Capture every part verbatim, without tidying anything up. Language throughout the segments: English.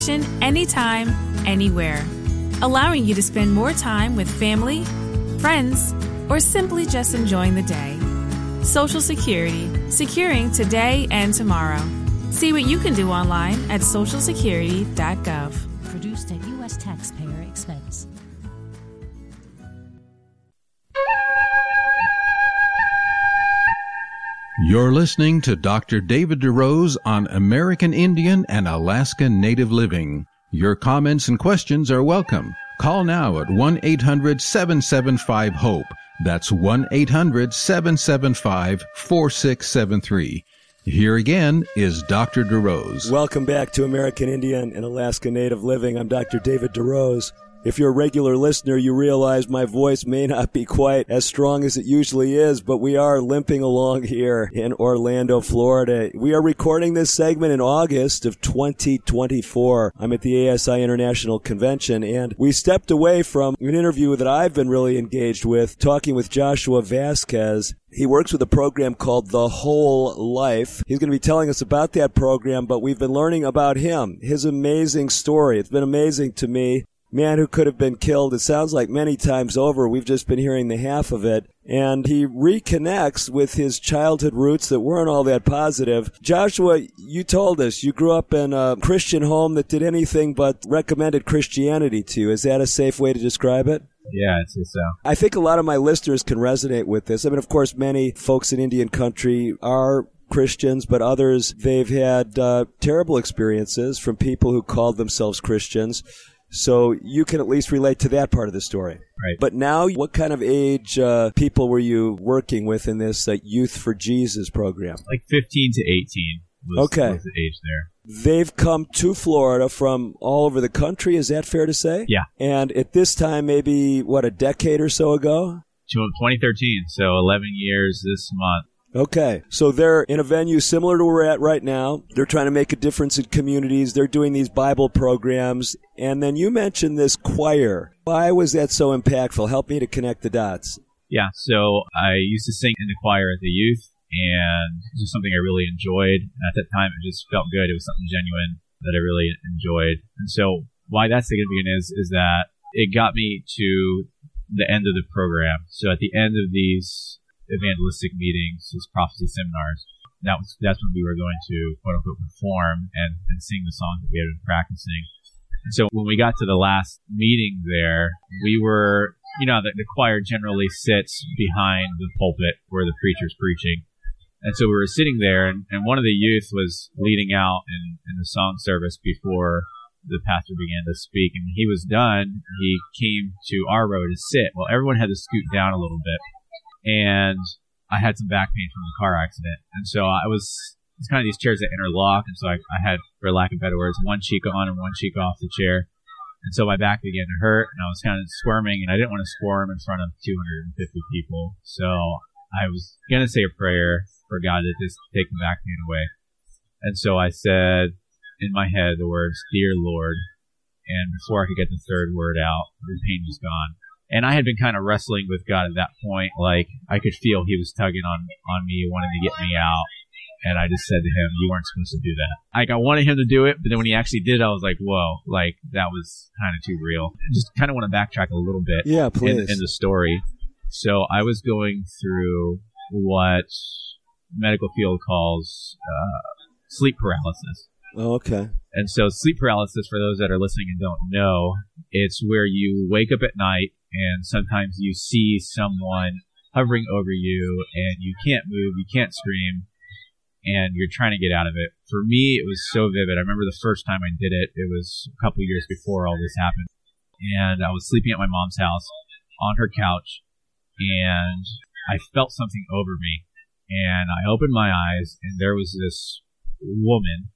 anytime, anywhere, allowing you to spend more time with family, friends, or simply just enjoying the day. Social Security, securing today and tomorrow. See what you can do online at social security dot gov. Produced at U S taxpayer expense. You're listening to Doctor David DeRose on American Indian and Alaska Native Living. Your comments and questions are welcome. Call now at one eight hundred seven seven five HOPE. That's one eight hundred seven seven five four six seven three. Here again is Doctor DeRose. Welcome back to American Indian and Alaska Native Living. I'm Doctor David DeRose. If you're a regular listener, you realize my voice may not be quite as strong as it usually is, but we are limping along here in Orlando, Florida. We are recording this segment in August of twenty twenty-four. I'm at the A S I International Convention, and we stepped away from an interview that I've been really engaged with, talking with Joshua Vasquez. He works with a program called The Whole Life. He's going to be telling us about that program, but we've been learning about him, his amazing story. It's been amazing to me. Man who could have been killed, it sounds like many times over. We've just been hearing the half of it. And he reconnects with his childhood roots that weren't all that positive. Joshua, you told us you grew up in a Christian home that did anything but recommended Christianity to you. Is that a safe way to describe it? Yeah, I'd say so. I think a lot of my listeners can resonate with this. I mean, of course, many folks in Indian country are Christians, but others, they've had uh, terrible experiences from people who called themselves Christians. So you can at least relate to that part of the story. Right. But now, what kind of age uh, people were you working with in this uh, Youth for Jesus program? Like fifteen to eighteen was, okay. was the age there. They've come to Florida from all over the country. Is that fair to say? Yeah. And at this time, maybe, what, a decade or so ago? twenty thirteen, so eleven years this month. Okay, so they're in a venue similar to where we're at right now. They're trying to make a difference in communities. They're doing these Bible programs. And then you mentioned this choir. Why was that so impactful? Help me to connect the dots. Yeah, so I used to sing in the choir at the youth, and it was just something I really enjoyed. At that time, it just felt good. It was something genuine that I really enjoyed. And so why that's significant is, is that it got me to the end of the program. So at the end of these evangelistic meetings, these prophecy seminars, that was that's when we were going to quote unquote perform and, and sing the songs that we had been practicing. And so when we got to the last meeting there, we were, you know, the, the choir generally sits behind the pulpit where the preacher's preaching. And so we were sitting there, and, and one of the youth was leading out in, in the song service before the pastor began to speak. And when he was done, he came to our row to sit. Well, everyone had to scoot down a little bit. And I had some back pain from the car accident. And so I was, it's kind of these chairs that interlock. And so I, I had, for lack of better words, one cheek on and one cheek off the chair. And so my back began to hurt, and I was kind of squirming, and I didn't want to squirm in front of two hundred fifty people. So I was going to say a prayer for God to just take the back pain away. And so I said in my head the words, "Dear Lord." And before I could get the third word out, the pain was gone. And I had been kind of wrestling with God at that point. Like, I could feel he was tugging on, on me, wanting to get me out. And I just said to him, you weren't supposed to do that. Like, I wanted him to do it, but then when he actually did, I was like, whoa, like, that was kind of too real. I just kind of want to backtrack a little bit. Yeah, please. In, in the story. So I was going through what medical field calls uh, sleep paralysis. Oh, okay. And so sleep paralysis, for those that are listening and don't know, it's where you wake up at night and sometimes you see someone hovering over you and you can't move, you can't scream, and you're trying to get out of it. For me, it was so vivid. I remember the first time I did it, it was a couple years before all this happened. And I was sleeping at my mom's house on her couch, and I felt something over me. And I opened my eyes, and there was this woman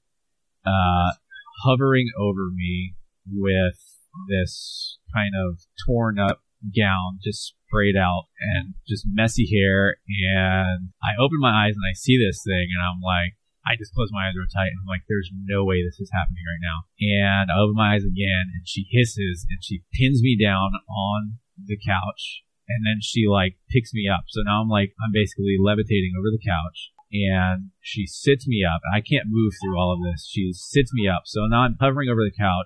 uh, hovering over me with this kind of torn up gown, just sprayed out, and just messy hair. And I open my eyes and I see this thing, and I'm like, I just close my eyes real tight, and I'm like, there's no way this is happening right now. And I open my eyes again, and she hisses, and she pins me down on the couch, and then she like picks me up. So now I'm like, I'm basically levitating over the couch, and she sits me up. I can't move through all of this. She sits me up. So now I'm hovering over the couch,